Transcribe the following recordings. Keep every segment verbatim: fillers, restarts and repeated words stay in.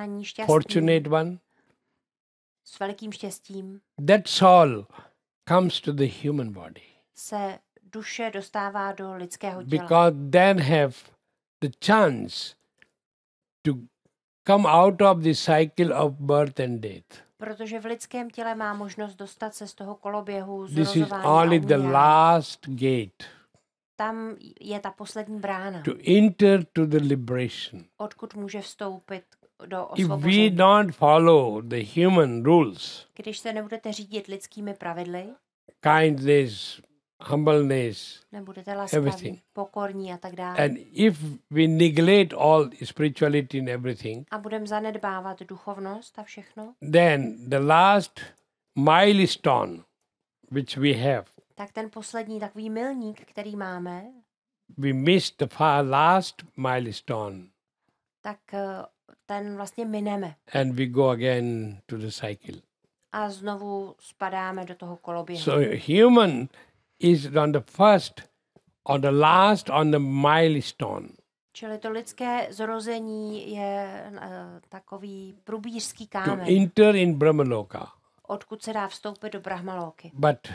požehnání, šťastný, fortunate one. s velikým štěstím, That soul comes to the human body. se duše dostává do lidského těla. Because then have the chance to come out of the cycle of birth and death. Protože v lidském těle má možnost dostat se z toho koloběhu This is zrozování a only the umírání. last gate Tam je ta poslední brána, to enter to the liberation. odkud může vstoupit do If we osvobození. don't follow the human rules, Když se nebudete řídit lidskými pravidly, kindness, humbleness, nebudete laskaví, everything. pokorní a tak dále, and if we neglect all spirituality and everything, a budeme zanedbávat duchovnost a všechno, then the last milestone which we have, tak ten poslední takový milník, který máme, we missed the far last milestone tak eh, ten vlastně mineme and we go again to the cycle. a znovu spadáme do toho koloběhu. So human is on the first, on the last, on the milestone. Čili to lidské zrození je uh, takový průbířský To kámen, enter in Brahmaloka. odkud se dá vstoupit do Brahmalóky. But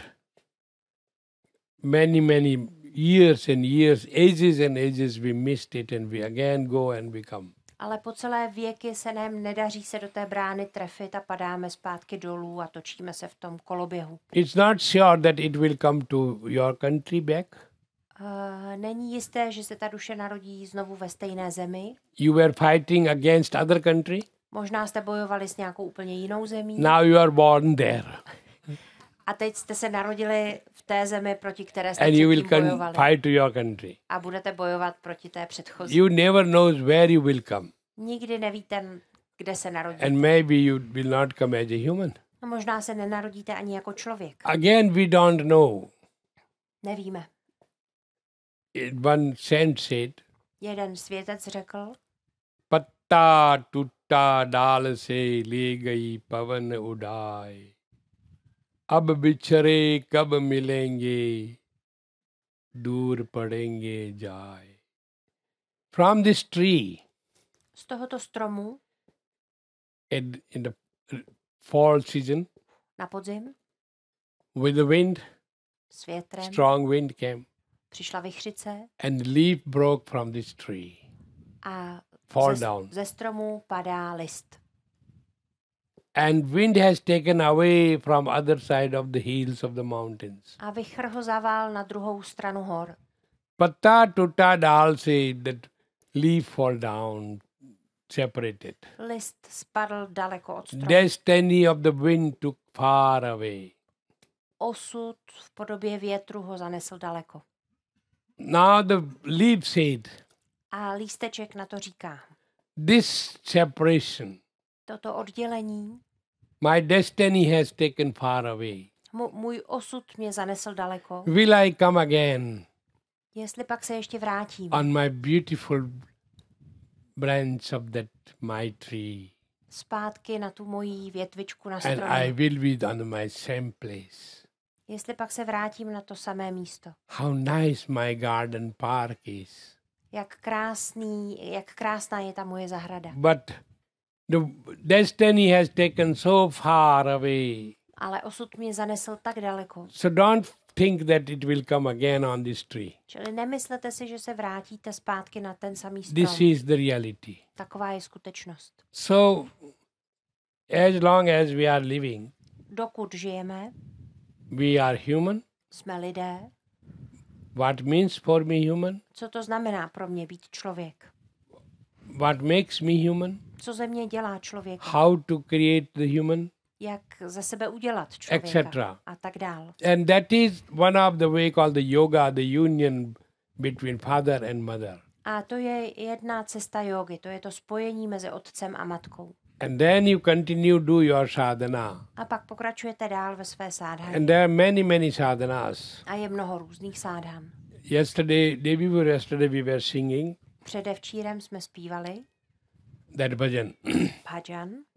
many, many years and years, ages and ages, we missed it and we again go and we come. Ale po celé věky se nám nedaří se do té brány trefit a padáme zpátky dolů a točíme se v tom koloběhu. It's not sure that it will come to your country back. Uh, není jisté, že se ta duše narodí znovu ve stejné zemi. You were fighting against other country. Možná jste bojovali s nějakou úplně jinou zemí. Now you are born there. A teď jste se narodili v té zemi, proti které jste And you will předtím con- bojovali. fight to your country. A budete bojovat proti té předchozí. You never knows where you will come. Nikdy nevíte, kde se narodíte. And maybe you will not come as a human. A možná se nenarodíte ani jako člověk. Again, we don't know. Nevíme. It- One saint said, Jeden světec řekl, Patta tutta dal se le gayi pavan udai. Ab bichare kab milenge, dur padenge jai. From this tree, z tohoto stromu in, in the fall season, na podzim with the wind, s větrem strong wind came, přišla vichřice and leaf broke from this tree, a fall ze, down. ze stromu padá list. And wind has taken away from other side of the hills of the mountains. A vichr ho zavál na druhou stranu hor. Patta tutta dal se, that leaf fall down, separated. List spadl daleko od stromu. Destiny of the wind took far away. Osud v podobě větru ho zanesl daleko. Now the leaf said, A lísteček na to říká, this separation, toto oddělení, my destiny has taken far away. mu, můj osud mě zanesl daleko. Will I come again Jestli pak se ještě vrátím on my beautiful branch of that my tree, zpátky na tu moji větvičku na and I stromě, will be on my same place. jestli pak se vrátím na to samé místo, How nice my garden park is. jak krásný, jak krásná je ta moje zahrada. But the destiny has taken so far away. Ale osud mě zanesl tak daleko. So don't think that it will come again on this tree. Čili nemyslete si, že se vrátíte zpátky na ten samý strom. This is the reality. Taková je skutečnost. So as long as we are living, Dokud žijeme, we are human. jsme lidé. What means for me human? Co to znamená pro mě být člověk? What makes me human? Co ze mě dělá člověka? How to create the human? Jak ze sebe udělat člověka? et cetera. A tak dál. And that is one of the way called the yoga, the union between father and mother. A to je jedna cesta jógy, to je to spojení mezi otcem a matkou. And then you continue do your sadhana. A pak pokračujete dál ve své sádhaně. And there are many, many sadhanas. A je mnoho různých sádhan. Yesterday, day before yesterday, we were singing Předevčírem jsme zpívali that bhajan. bhajan.